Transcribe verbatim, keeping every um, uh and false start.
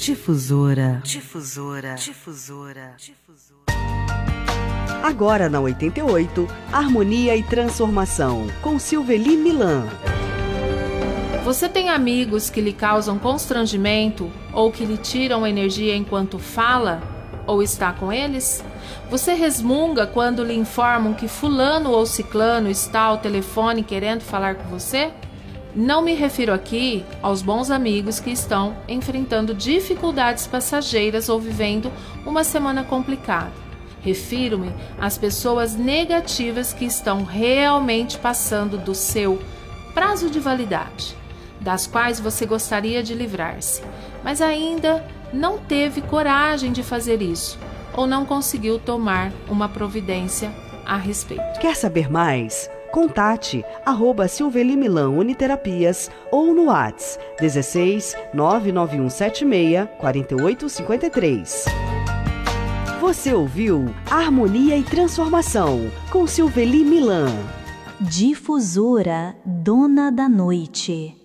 Difusora, difusora, difusora, difusora. Agora na oitenta e oito, Harmonia e Transformação, com Silveli Milan. Você tem amigos que lhe causam constrangimento ou que lhe tiram energia enquanto fala ou está com eles? Você resmunga quando lhe informam que fulano ou ciclano está ao telefone querendo falar com você? Não me refiro aqui aos bons amigos que estão enfrentando dificuldades passageiras ou vivendo uma semana complicada. Refiro-me às pessoas negativas que estão realmente passando do seu prazo de validade, das quais você gostaria de livrar-se, mas ainda não teve coragem de fazer isso ou não conseguiu tomar uma providência a respeito. Quer saber mais? Contate arroba Silveli Milan Uniterapias ou no WhatsApp dezesseis nove nove um sete seis quatro oito cinco três. Você ouviu Harmonia e Transformação com Silveli Milan. Difusora, dona da noite.